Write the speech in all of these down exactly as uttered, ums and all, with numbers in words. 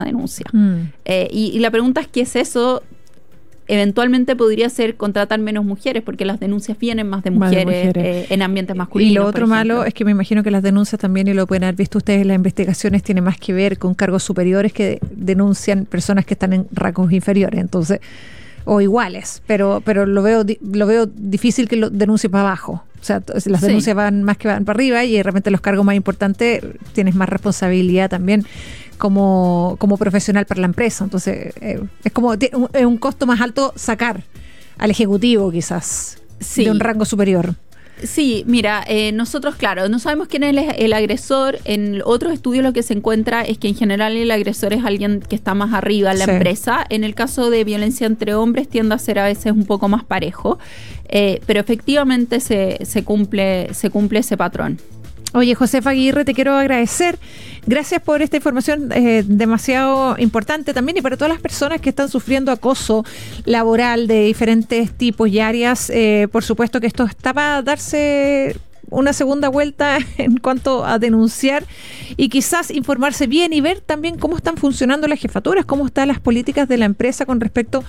denuncia. Mm. Eh, y, y la pregunta es, ¿qué es eso? Eventualmente podría ser contratar menos mujeres, porque las denuncias vienen más de mujeres, más de mujeres. Eh, en ambientes masculinos. Y lo otro malo es que me imagino que las denuncias también, y lo pueden haber visto ustedes en las investigaciones, tienen más que ver con cargos superiores que denuncian personas que están en rangos inferiores, entonces, o iguales, pero pero lo veo lo veo difícil que lo denuncie para abajo. O sea, las denuncias sí. van más que van para arriba, y de repente los cargos más importantes tienes más responsabilidad también como, como profesional para la empresa. Entonces, eh, es como es un, un costo más alto sacar al ejecutivo, quizás, sí. de un rango superior. Sí, mira, eh, nosotros, claro, no sabemos quién es el, el agresor. En otros estudios lo que se encuentra es que en general el agresor es alguien que está más arriba en la sí. empresa. En el caso de violencia entre hombres tiende a ser a veces un poco más parejo, eh, pero efectivamente se, se cumple, se cumple ese patrón. Oye, Josefa Aguirre, te quiero agradecer. Gracias por esta información eh, demasiado importante también, y para todas las personas que están sufriendo acoso laboral de diferentes tipos y áreas. Eh, por supuesto que esto está para darse una segunda vuelta en cuanto a denunciar y quizás informarse bien y ver también cómo están funcionando las jefaturas, cómo están las políticas de la empresa con respecto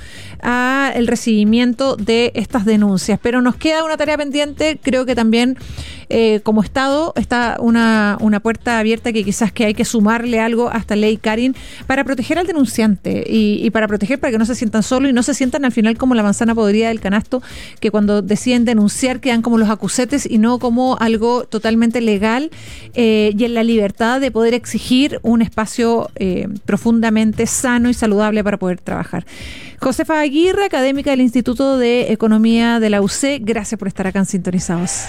a el recibimiento de estas denuncias. Pero nos queda una tarea pendiente. Creo que también eh, como Estado está una, una puerta abierta, que quizás que hay que sumarle algo a esta ley, Karin, para proteger al denunciante y, y para proteger, para que no se sientan solos y no se sientan al final como la manzana podrida del canasto, que cuando deciden denunciar quedan como los acusetes y no como algo totalmente legal, eh, y en la libertad de poder exigir un espacio eh, profundamente sano y saludable para poder trabajar. Josefa Aguirre, académica del Instituto de Economía de la U C, gracias por estar acá en Sintonizados.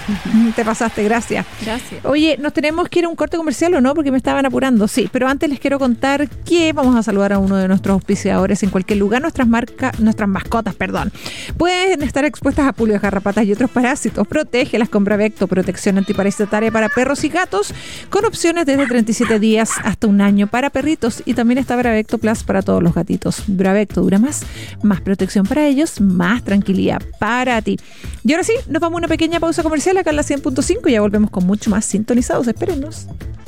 Te pasaste, gracias. Gracias. Oye, ¿nos tenemos que ir a un corte comercial o no? Porque me estaban apurando. Sí, pero antes les quiero contar que vamos a saludar a uno de nuestros auspiciadores en cualquier lugar. Nuestras marcas, nuestras mascotas, perdón, pueden estar expuestas a pulgas, garrapatas y otros parásitos. Protégelas con Bravecto, protección antiparasitaria para perros y gatos, con opciones desde treinta y siete días hasta un año para perritos. Y también está Bravecto Plus para todos los gatitos. Bravecto dura más, más protección para ellos, más tranquilidad para ti. Y ahora sí, nos vamos a una pequeña pausa comercial acá en la cien punto cinco y ya volvemos con mucho más Sintonizados. Espérennos.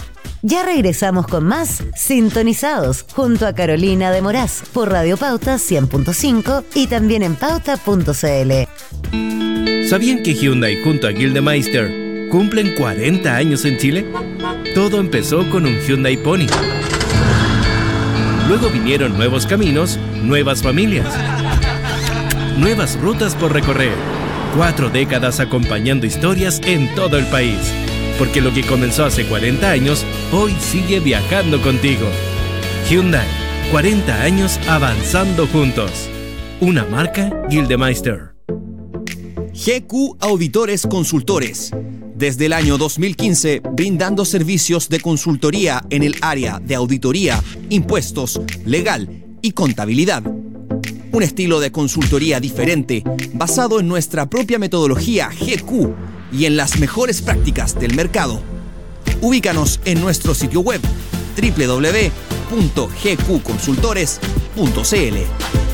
Ya regresamos con más Sintonizados junto a Carolina de Moraz por Radio Pauta cien punto cinco y también en pauta punto c l. ¿Sabían que Hyundai junto a Gildemeister cumplen cuarenta años en Chile? Todo empezó con un Hyundai Pony. Luego vinieron nuevos caminos, nuevas familias, nuevas rutas por recorrer. Cuatro décadas acompañando historias en todo el país. Porque lo que comenzó hace cuarenta años, hoy sigue viajando contigo. Hyundai, cuarenta años avanzando juntos. Una marca Gildemeister. G Q Auditores Consultores. Desde el año dos mil quince, brindando servicios de consultoría en el área de auditoría, impuestos, legal y contabilidad. Un estilo de consultoría diferente, basado en nuestra propia metodología G Q y en las mejores prácticas del mercado. Ubícanos en nuestro sitio web doble u doble u doble u punto g q consultores punto c l.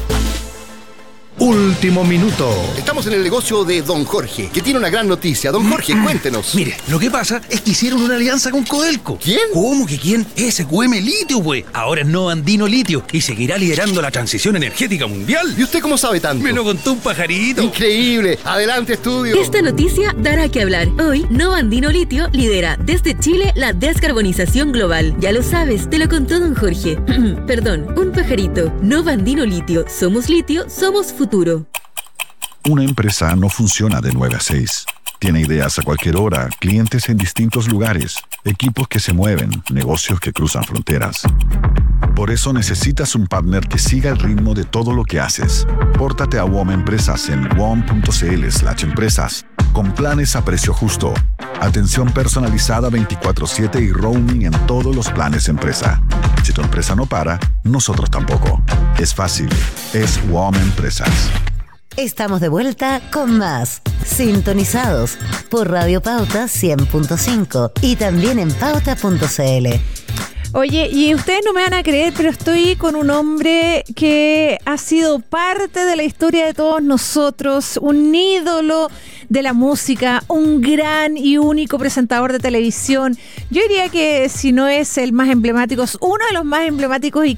Último minuto. Estamos en el negocio de Don Jorge, que tiene una gran noticia. Don Jorge, cuéntenos. Mire, lo que pasa es que hicieron una alianza con Codelco. ¿Quién? ¿Cómo que quién? S Q M Litio, güey. Ahora es Nova Andino Litio y seguirá liderando la transición energética mundial. ¿Y usted cómo sabe tanto? Me lo contó un pajarito. Increíble. Adelante, estudio. Esta noticia dará que hablar. Hoy, Nova Andino Litio lidera desde Chile la descarbonización global. Ya lo sabes, te lo contó Don Jorge. Perdón, un pajarito. Nova Andino Litio. Somos litio, somos futuro. Una empresa no funciona de nueve a seis. Tiene ideas a cualquier hora, clientes en distintos lugares, equipos que se mueven, negocios que cruzan fronteras. Por eso necesitas un partner que siga el ritmo de todo lo que haces. Pórtate a W O M Empresas en w o m punto c l slash empresas, con planes a precio justo, atención personalizada veinticuatro siete y roaming en todos los planes empresa. Si tu empresa no para, nosotros tampoco. Es fácil, es W O M Empresas. Estamos de vuelta con más Sintonizados por Radio Pauta cien punto cinco y también en pauta punto c l. Oye, y ustedes no me van a creer, pero estoy con un hombre que ha sido parte de la historia de todos nosotros, un ídolo de la música, un gran y único presentador de televisión. Yo diría que si no es el más emblemático, es uno de los más emblemáticos y